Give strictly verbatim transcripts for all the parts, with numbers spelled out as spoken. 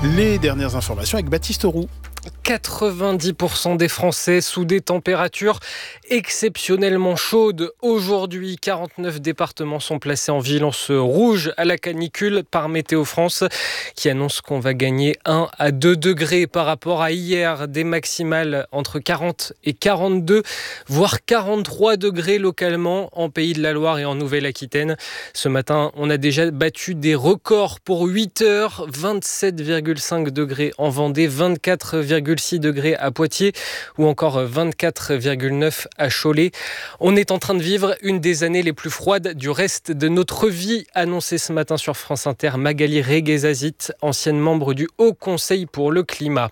Les dernières informations avec Baptiste Roux. quatre-vingt-dix pour cent des Français sous des températures exceptionnellement chaudes. Aujourd'hui, quarante-neuf départements sont placés en vigilance rouge à la canicule par Météo France, qui annonce qu'on va gagner un à deux degrés par rapport à hier. Des maximales entre quarante et quarante-deux, voire quarante-trois degrés localement en Pays de la Loire et en Nouvelle-Aquitaine. Ce matin, on a déjà battu des records pour huit heures. vingt-sept virgule cinq degrés en Vendée, vingt-quatre virgule six degrés à Poitiers ou encore vingt-quatre virgule neuf à Cholet. On est en train de vivre une des années les plus froides du reste de notre vie, annoncé ce matin sur France Inter Magali Reguezazit, ancienne membre du Haut Conseil pour le climat.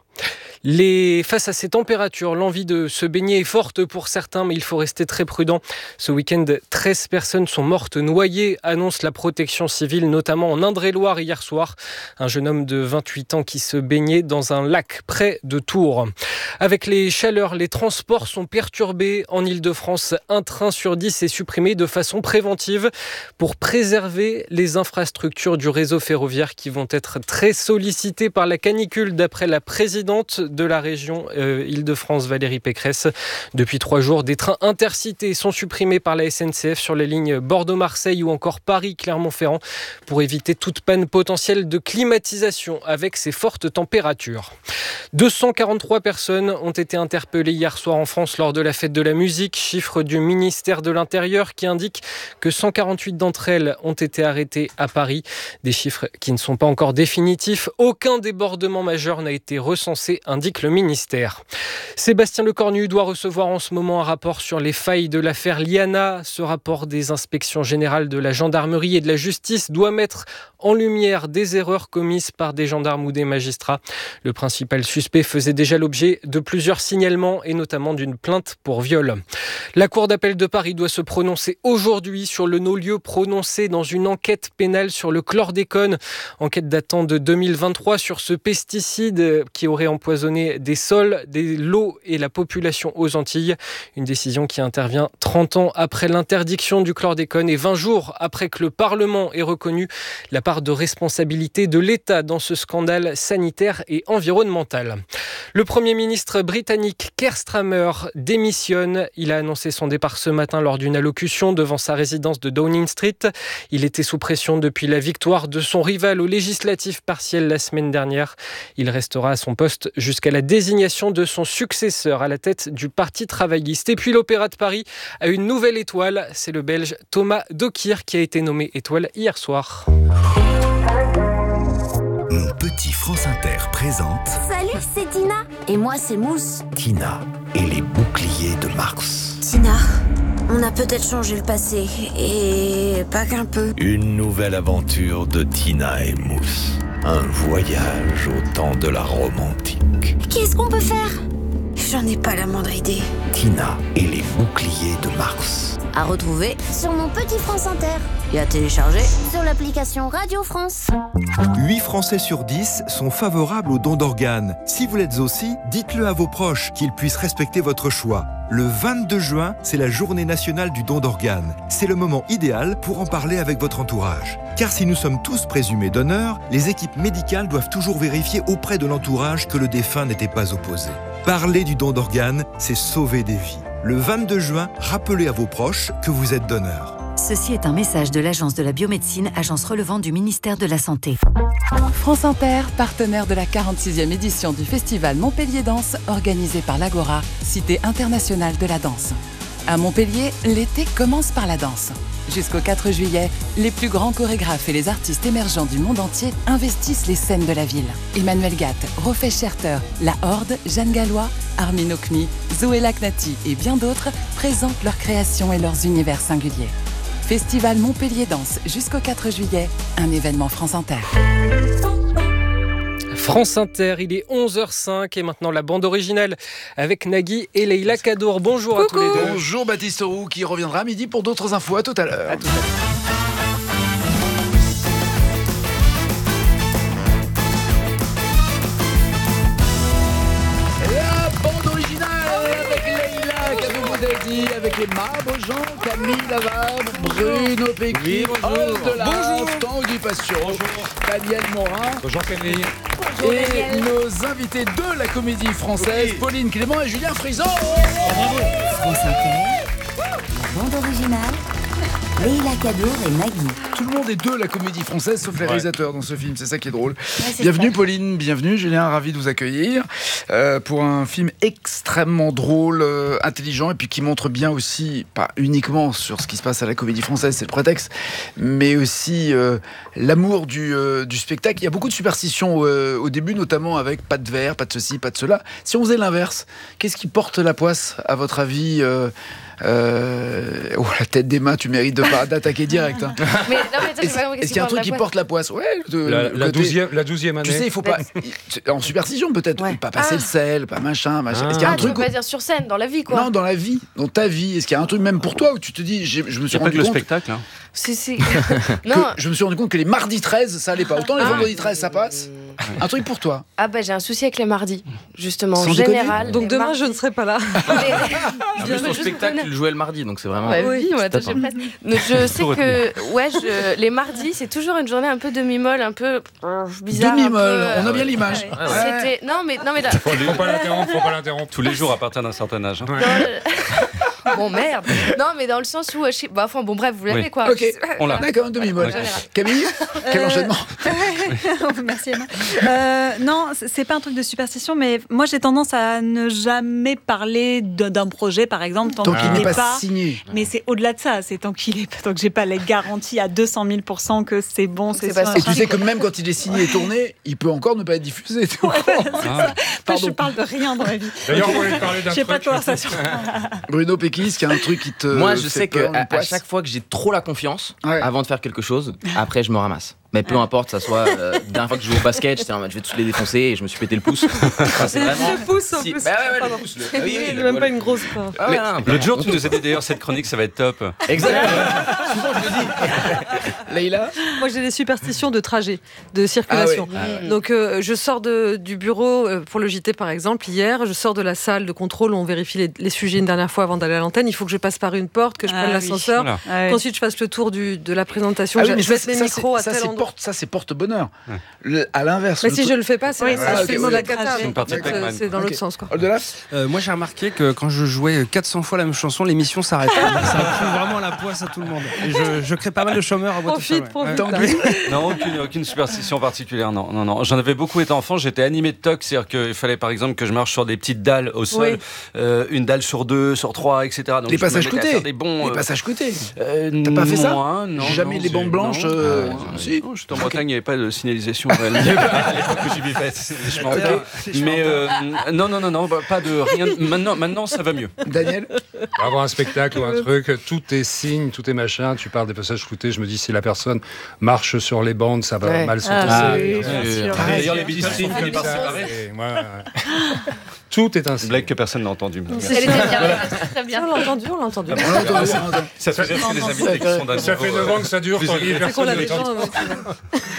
Les... Face à ces températures, l'envie de se baigner est forte pour certains, mais il faut rester très prudent. Ce week-end, treize personnes sont mortes noyées, annonce la protection civile, notamment en Indre-et-Loire hier soir. Un jeune homme de vingt-huit ans qui se baignait dans un lac près de Tours. Avec les chaleurs, les transports sont perturbés. En Ile-de-France, un train sur dix est supprimé de façon préventive pour préserver les infrastructures du réseau ferroviaire qui vont être très sollicitées par la canicule, d'après la présidente de la région euh, Île-de-France, Valérie Pécresse. Depuis trois jours, des trains intercités sont supprimés par la S N C F sur les lignes Bordeaux-Marseille ou encore Paris-Clermont-Ferrand pour éviter toute panne potentielle de climatisation avec ces fortes températures. deux cent quarante-trois personnes ont été interpellées hier soir en France lors de la fête de la musique, chiffre du ministère de l'Intérieur qui indique que cent quarante-huit d'entre elles ont été arrêtées à Paris. Des chiffres qui ne sont pas encore définitifs. Aucun débordement majeur n'a été recensé, indique le ministère. Sébastien Lecornu doit recevoir en ce moment un rapport sur les failles de l'affaire Liana. Ce rapport des inspections générales de la gendarmerie et de la justice doit mettre en lumière des erreurs commises par des gendarmes ou des magistrats. Le principal suspect faisait déjà l'objet de plusieurs signalements et notamment d'une plainte pour viol. La Cour d'appel de Paris doit se prononcer aujourd'hui sur le non-lieu prononcé dans une enquête pénale sur le chlordécone. Enquête datant de deux mille vingt-trois sur ce pesticide qui aurait empoisonné des sols, des l'eau et la population aux Antilles. Une décision qui intervient trente ans après l'interdiction du chlordécone et vingt jours après que le Parlement ait reconnu la part de responsabilité de l'État dans ce scandale sanitaire et environnemental. Le Premier ministre britannique Keir Starmer démissionne. Il a annoncé son départ ce matin lors d'une allocution devant sa résidence de Downing Street. Il était sous pression depuis la victoire de son rival aux législatives partielles la semaine dernière. Il restera à son poste jusqu'à la désignation de son successeur à la tête du Parti travailliste. Et puis l'Opéra de Paris a une nouvelle étoile. C'est le Belge Thomas Dokir qui a été nommé étoile hier soir. Mon petit France Inter présente... Salut, c'est Tina. Et moi, c'est Mousse. Tina et les boucliers de Mars. Tina, on a peut-être changé le passé. Et pas qu'un peu. Une nouvelle aventure de Tina et Mousse. Un voyage au temps de la Rome antique. Qu'est-ce qu'on peut faire ? J'en ai pas la moindre idée. Tina et les boucliers de Mars. À retrouver sur mon petit France Inter. Et à télécharger sur l'application Radio France. huit Français sur dix sont favorables au don d'organes. Si vous l'êtes aussi, dites-le à vos proches, qu'ils puissent respecter votre choix. Le vingt-deux juin, c'est la journée nationale du don d'organes. C'est le moment idéal pour en parler avec votre entourage. Car si nous sommes tous présumés donneurs, les équipes médicales doivent toujours vérifier auprès de l'entourage que le défunt n'était pas opposé. Parler du don d'organes, c'est sauver des vies. Le vingt-deux juin, rappelez à vos proches que vous êtes donneur. Ceci est un message de l'Agence de la biomédecine, agence relevant du ministère de la Santé. France Inter, partenaire de la quarante-sixième édition du festival Montpellier Danse, organisé par l'Agora, cité internationale de la danse. À Montpellier, l'été commence par la danse. Jusqu'au quatre juillet, les plus grands chorégraphes et les artistes émergents du monde entier investissent les scènes de la ville. Emmanuel Gatt, Rofai Scherter, La Horde, Jeanne Gallois, Armin Okmi, Zoé Laknati et bien d'autres présentent leurs créations et leurs univers singuliers. Festival Montpellier Danse jusqu'au quatre juillet, un événement France Inter. France Inter, il est onze heures cinq et maintenant la bande originale avec Nagui et Leïla Kadour. Bonjour Coucou. à tous les deux. Bonjour Baptiste Roux qui reviendra à midi pour d'autres infos. À tout à l'heure. À tout à l'heure. Et la bande originale avec Leïla Kadour, avec Emma. Bonjour. Grosjean, Camille Lavarde, Bruno Péqui, Oldelaf, Tanguy Passion, Daniel Morin. Bonjour Camille. Et nos invités de la Comédie Française, Pauline Clément et Julien Frison. France Inter, la bande originale, Leïla Kadour et Nagui. Tout le monde est de la Comédie Française, sauf les Ouais. réalisateurs dans ce film, c'est ça qui est drôle. Ouais, c'est Bienvenue ça. Pauline, bienvenue Julien, ravi de vous accueillir euh, pour un film extrêmement drôle, euh, intelligent et puis qui montre bien aussi, pas uniquement sur ce qui se passe à la Comédie Française, c'est le prétexte, mais aussi euh, l'amour du, euh, du spectacle. Il y a beaucoup de superstitions euh, au début, notamment avec pas de verre, pas de ceci, pas de cela. Si on faisait l'inverse, qu'est-ce qui porte la poisse à votre avis euh, euh... Oh, la tête d'Emma, tu mérites de pas d'attaquer direct. Hein. Mais non, mais attends, j'ai pas compris, Est-ce qu'il y a un truc qui porte la poisse? Ouais, de- La, le la, côté- douzième, la douzième année. Tu sais, il faut pas. En superstition, peut-être. Ouais. Pas passer Ah. le sel, pas machin, machin. Est-ce qu'il y a Ah, un tu truc. veux pas dire sur scène, dans la vie, quoi. Non, dans la vie, dans ta vie. Est-ce qu'il y a un truc, même pour toi, où tu te dis, j'ai- je me suis pas rendu que le compte. spectacle. Hein. C'est, c'est... que non. je me suis rendu compte que les mardis treize, ça allait pas. Autant les Ah. vendredis treize, ça passe. Un truc pour toi. Ah bah j'ai un souci avec les mardis, justement, Sans en déconner. général. Donc les demain, mardis- je ne serai pas là. En plus, ton juste spectacle, vous tu le jouais le mardi, donc c'est vraiment. Ouais, oui, on l'a top, touché hein. presque. Donc, je sais Tout que ouais, je... les mardis, c'est toujours une journée un peu demi-molle, un peu euh, bizarre. Demi-molle, un peu, on a bien euh, l'image. ouais. Ouais, ouais. C'était... Non, mais, non, mais là... Faut, faut pas l'interrompre, faut pas l'interrompre. Tous les jours à partir d'un certain âge. Hein. dans le- Bon, merde. Non, mais dans le sens où... euh, je sais- Bah, enfin, bon, bref, vous l'avez, Oui. quoi. Ok, On l'a. d'accord, un demi-molle. Ouais. Camille, quel Euh, enchaînement. Merci Emma. Euh, non, c'est- c'est pas un truc de superstition, mais moi j'ai tendance à ne jamais parler de- d'un projet, par exemple, tant, Tant qu'il qu'il n'est n'est pas, pas. signé. Mais c'est au-delà de ça, c'est tant qu'il est, tant que j'ai pas les garanties à deux cent mille pour cent que c'est bon, c'est C'est pas sûr, ça. Et tu sais que même quand il est signé et tourné, il peut encore ne pas être diffusé. t'es au courant Ah. Pardon. Je parle de rien dans ma vie. D'ailleurs, on voulait te parler d'un J'ai truc. pas de conversation. Bruno Péqui, est-ce qu'il y a un truc qui te. Moi, je fait sais que peur, une à, à poisse chaque fois que j'ai trop la confiance, Ouais. avant de faire quelque chose, après je me ramasse. Mais peu importe, ça soit euh, la dernière fois que je joue au basket, j'étais en mode, je vais tous les défoncer et je me suis pété le pouce. Enfin, c'est vraiment. Le pouce en Si- plus. Bah ouais, ouais, le Pardon. pouce, le- ah oui, oui, Il le- est même pas voilà. une grosse part. Ah ouais, non, L'autre jour, tu nous as dit d'ailleurs cette chronique, ça va être top. Exactement. Leïla. Moi, j'ai des superstitions de trajet, de circulation. Ah ouais. Donc, euh, je sors de, du bureau euh, pour le J T, par exemple, hier. Je sors de la salle de contrôle où on vérifie les, les sujets une dernière fois avant d'aller à l'antenne. Il faut que je passe par une porte, que je Ah prenne oui. l'ascenseur, Voilà. ouais. qu'ensuite je fasse le tour du, de la présentation. Ah oui, je mais je vais ça, mettre ça, mes micros à c'est- ça, tel c'est endroit. porte, ça, c'est porte-bonheur. Le- à l'inverse. Mais le si truc- je le fais pas, c'est Oui, c'est ah, ok, absolument oui. la cata. C'est une partie Donc, Pac-Man. euh, C'est dans Ok. l'autre sens, quoi. Oldelaf. Euh, moi, j'ai remarqué que quand je jouais quatre cents fois la même chanson, l'émission s'arrête. Ça fout vraiment la poisse à tout le monde. Et je, je crée pas mal de chômeurs à boîte aux Profite, salles, ouais. profite. Ouais. Non, aucune, aucune superstition particulière, non, non, non. J'en avais beaucoup été enfant, j'étais animé de toc, c'est-à-dire qu'il fallait par exemple que je marche sur des petites dalles au sol, Oui. euh, une dalle sur deux, sur trois, et cetera. Donc Les je me passages mettais à côtés. faire des bons. Les euh, passages côtés. euh, T'as pas fait ça moi, non, Jamais non, les bandes c'est- blanches. non. euh, Ah, si. non, j'étais en Bretagne, il n'y avait pas de signalisation. à l'époque que j'y vivais. Je m'en Ok. rappelle. Mais euh, non, non, non, non, bah, pas de rien. Maintenant, maintenant, ça va mieux. Daniel. Avoir un spectacle ou un truc, tout est signe, tout est machin. Tu parles des passages floutés. Je me dis, si la personne marche sur les bandes, ça va Ouais. mal se Ah, passer. oui, bien sûr. Ah, D'ailleurs, les petits bisous signes sont comme finis par ça, se séparer. et moi, ouais. Tout est un Une signe. blague que personne n'a entendue. Elle était bien, très bien. On l'a entendu, on l'a entendu. On l'a entendu, on l'a entendu. Ça fait dire que les invités qui sont d'un Ça fait niveau, neuf euh, ans que ça dure, plus tant élevé. que C'est qu'on personne a ne des gens. l'entend.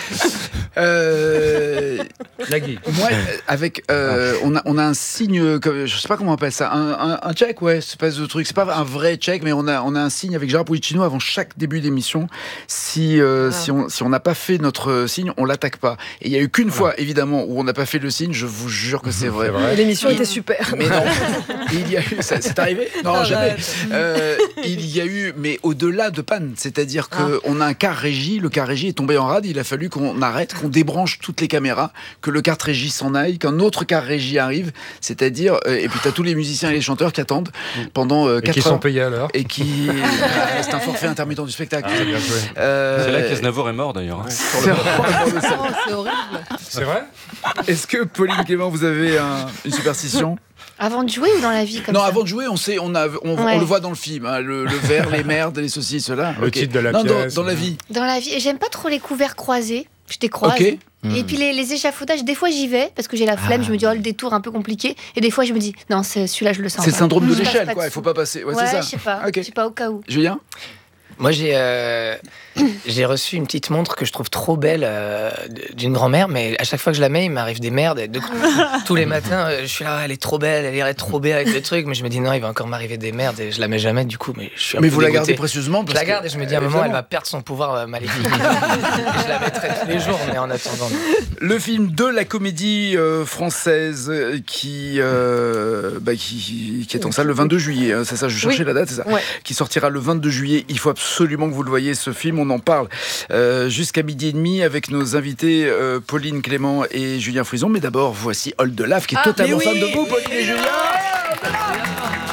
Euh, Nagui. moi, euh, avec, euh, on, a, on a un signe, comme, je sais pas comment on appelle ça, un, un, un check, ouais, cette espèce de truc. C'est pas un vrai check, mais on a, on a un signe avec Gérard Policino avant chaque début d'émission. Si, euh, Ah. si on si on n'a pas fait notre signe, on l'attaque pas. Et il y a eu qu'une fois, évidemment, où on n'a pas fait le signe. Je vous jure que c'est vrai. C'est vrai. Et l'émission Il- était super. Mais non, il y a eu, ça, c'est arrivé Non, Ah, jamais. arrête. Euh, il y a eu, mais au-delà de panne, c'est-à-dire Ah. qu'on a un car régie, le car régie est tombé en rade, il a fallu qu'on arrête, qu'on débranche toutes les caméras, que le car régie s'en aille, qu'un autre car régie arrive, c'est-à-dire, euh, et puis t'as tous les musiciens et les chanteurs qui attendent pendant euh, Et quatre qui heures. sont payés à l'heure. Et qui. Ah, c'est un forfait intermittent du spectacle. Ah, bien joué. Euh, C'est là qu'Aznavour est mort d'ailleurs. hein. c'est horrible. Oh, c'est horrible. C'est vrai? Est-ce que, Pauline Clément, vous avez un- une superstition? Avant de jouer ou dans la vie comme Non, ça avant de jouer, on sait, on, a, on, on Ouais. le voit dans le film, hein, le, le verre, les merdes, les ceci, cela. Le Ok. titre de la non, dans- pièce. Dans, la vie. Dans la vie, j'aime pas trop les couverts croisés. Je les croise. Ok. Et puis les, les échafaudages, des fois j'y vais parce que j'ai la flemme, Ah. je me dis oh le détour un peu compliqué. Et des fois je me dis non, c'est celui-là je le sens. C'est le pas. syndrome de Je passe l'échelle, pas quoi. Il dessous. faut pas passer. Ouais, Ouais, c'est ça. je sais pas. Ok. Je sais pas au cas où. Julien? Moi, j'ai euh, j'ai reçu une petite montre que je trouve trop belle euh, d'une grand-mère, mais à chaque fois que je la mets, il m'arrive des merdes. De, tous les matins, euh, je suis là, elle est trop belle, elle irait trop belle avec des trucs, mais je me dis non, il va encore m'arriver des merdes et je la mets jamais du coup. Mais je suis un Mais peu vous la dégoûté. gardez précieusement parce Je la que- garde et je me dis à un moment, elle va perdre son pouvoir euh, maléfique. Je la mettrai tous les jours, mais en attendant. Le film de la comédie euh, française euh, qui, euh, bah, qui, qui est en salle le vingt-deux juillet, hein, c'est ça, je cherchais Oui. la date, c'est ça, Ouais. qui sortira le vingt-deux juillet. Il faut absolument que vous le voyez, ce film. On en parle euh, jusqu'à midi et demi avec nos invités euh, Pauline Clément et Julien Frison. Mais d'abord, voici Hold the Lave qui est Ah, totalement mais fan oui. de vous, Pauline et Julien.